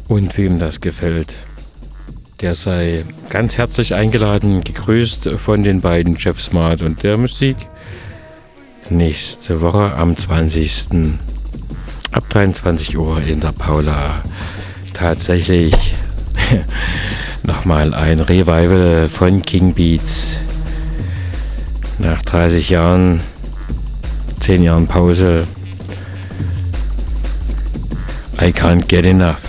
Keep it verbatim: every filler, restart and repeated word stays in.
Und wem das gefällt, der sei ganz herzlich eingeladen, gegrüßt von den beiden Jeff Smart und der Musik. Nächste Woche am zwanzigsten ab dreiundzwanzig Uhr in der Paula. Tatsächlich nochmal ein Revival von King Beats. Nach dreißig Jahren, zehn Jahren Pause. I can't get enough.